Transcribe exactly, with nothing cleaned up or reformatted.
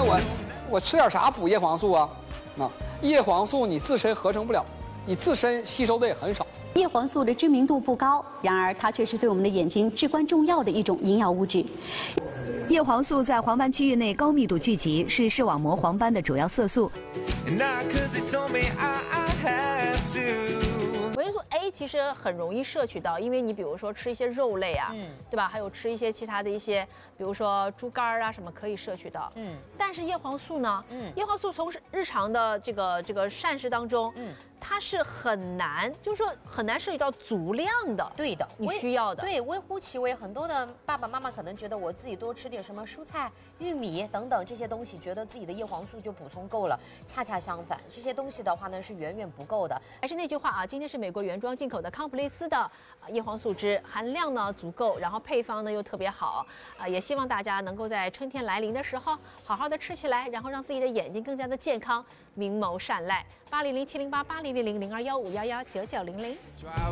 我我吃点啥补叶黄素啊？啊，叶黄素你自身合成不了，你自身吸收的也很少。 叶黄素的知名度不高，然而它却是对我们的眼睛至关重要的一种营养物质。 叶黄素在黄斑区域内高密度聚集，是视网膜黄斑的主要色素。 维生素 A 其实很容易摄取到，因为你比如说吃一些肉类啊，嗯，对吧？还有吃一些其他的一些，比如说猪肝啊什么可以摄取到，嗯。但是叶黄素呢，嗯，叶黄素从日常的这个这个膳食当中，嗯，它是很难，就是说很难摄取到足量的。 对的， 你需要的。 对，微乎其微。很多的爸爸妈妈可能觉得我自己多吃点什么蔬菜、玉米等等这些东西，觉得自己的叶黄素就补充够了。恰恰相反，这些东西的话呢是远远不够的。 还是那句话啊，今天是美国原装进口的康普利斯的叶黄素汁，含量呢足够，然后配方呢又特别好啊，也希望大家能够在春天来临的时候好好的吃起来，然后让自己的眼睛更加的健康，明眸善睐。八零零七零八八零零零零二幺五幺幺九九零零。